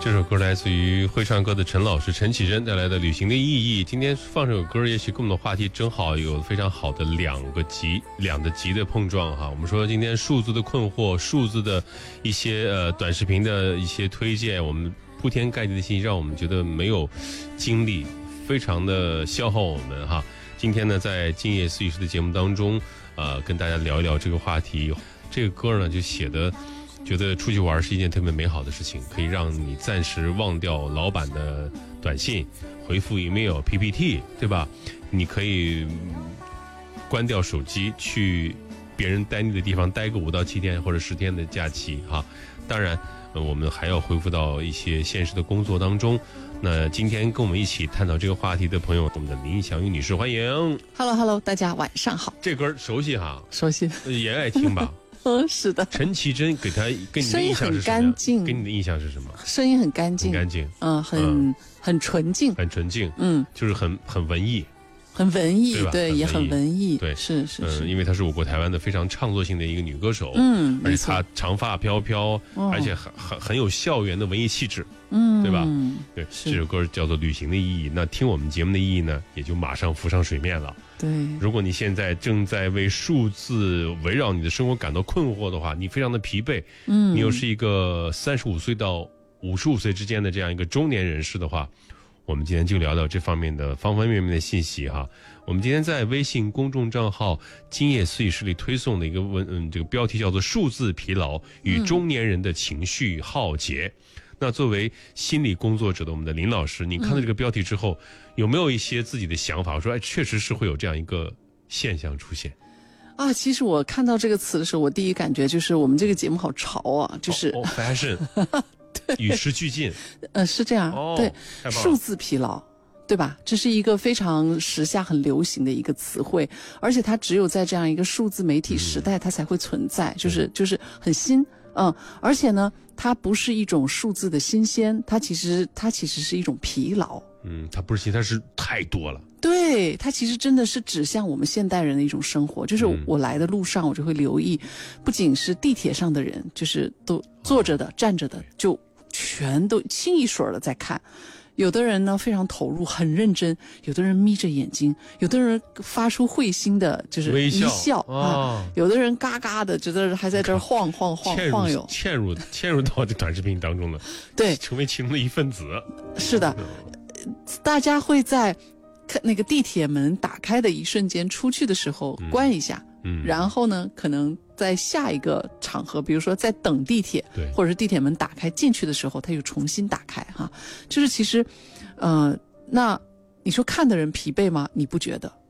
这首歌来自于会唱歌的陈老师陈绮贞带来的《旅行的意义》。今天放这首歌，也许跟我们的话题正好有非常好的两个极的碰撞哈。我们说今天数字的困惑，数字的一些短视频的一些推荐，我们铺天盖地的信息让我们觉得没有精力，非常的消耗我们哈。今天呢，在今夜思雨时的节目当中，跟大家聊一聊这个话题。这个歌呢，就写的。觉得出去玩是一件特别美好的事情，可以让你暂时忘掉老板的短信、回复 email、PPT， 对吧？你可以关掉手机，去别人待腻的地方待个5到7天或者10天的假期哈。当然，我们还要恢复到一些现实的工作当中。那今天跟我们一起探讨这个话题的朋友，我们的林祥玉女士，欢迎。 Hello， 大家晚上好。 这歌熟悉哈？ 熟悉， 也爱听吧？ 是的。 陈绮贞跟你的印象是什么？ 声音很干净。 跟你的印象是什么？ 声音很干净， 很干净， 很纯净， 很纯净，就是很文艺， 很文艺， 对， 也很文艺， 对， 是， 因为她是我国台湾的非常创作性的一个女歌手，而且她长发飘飘，而且很有校园的文艺气质，对吧？对，这首歌叫做《旅行的意义》。那听我们节目的意义呢，也就马上浮上水面了。 对， 如果你现在正在为数字围绕你的生活感到困惑的话，你非常的疲惫，你又是一个35岁到55岁之间的这样一个中年人士的话，我们今天就聊聊这方面的方方面面的信息哈。我们今天在微信公众账号今夜思雨室里推送的一个这个标题叫做数字疲劳与中年人的情绪浩劫。那作为心理工作者的我们的林老师，你看到这个标题之后，有没有一些自己的想法？说确实是会有这样一个现象出现啊。其实我看到这个词的时候，我第一感觉就是我们这个节目好潮啊，就是 fashion 与时俱进。 是这样，对，数字疲劳，对吧？这是一个非常时下很流行的一个词汇，而且它只有在这样一个数字媒体时代它才会存在，就是很新。而且呢，它不是一种数字的新鲜，它其实是一种疲劳。 它不是新，它是太多了。 对，它其实真的是指向我们现代人的一种生活。就是我来的路上，我就会留意，不仅是地铁上的人，就是都坐着的、站着的，就全都清一水的在看。有的人呢非常投入很认真，有的人眯着眼睛，有的人发出会心的就是微笑啊，有的人嘎嘎的觉得还在这儿晃悠， 嵌入到这短视频当中了， 对， 成为其中的一份子。 是的，大家会在那个地铁门打开的一瞬间出去的时候关一下，然后呢可能在下一个场合，比如说在等地铁，或者是地铁门打开进去的时候，它又重新打开哈。就是其实，那你说看的人疲惫吗？你不觉得？